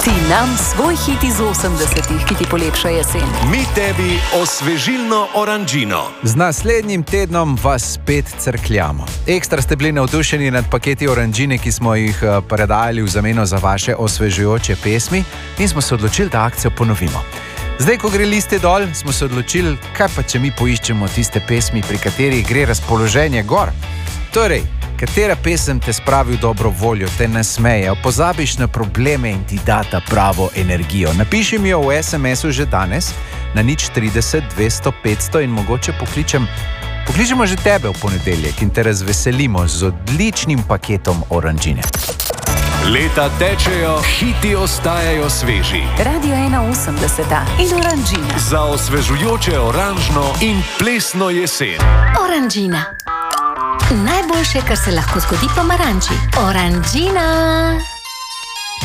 Ti nam svoj hit iz 80-ih, ki ti polepša jesen. Mi tebi osvežilno oranžino. Z naslednjim tednom vas spet crkljamo. Ekstra ste bili navdušeni nad paketi oranžine, ki smo jih predajali v zameno za vaše osvežujoče pesmi in smo se odločili, da akcijo ponovimo. Zdaj, ko gre liste dol, smo se odločili, kaj pa če mi poiščemo tiste pesmi, pri katerih gre razpoloženje gor. Torej, katera pesem te spravi v dobro voljo, te nasmeje, pozabiš na probleme in ti da ta pravo energijo. Napiši mi jo v SMS-u že danes na 030 200 500 in mogoče pokličemo že tebe v ponedeljek in te razveselimo z odličnim paketom oranžine. Leta tečejo, hiti ostajajo sveži. Radio 81 in oranžina. Za osvežujoče oranžno in plesno jesen. Oranžina. Najboljše, kar se lahko zgodi pomaranči. Oranžina.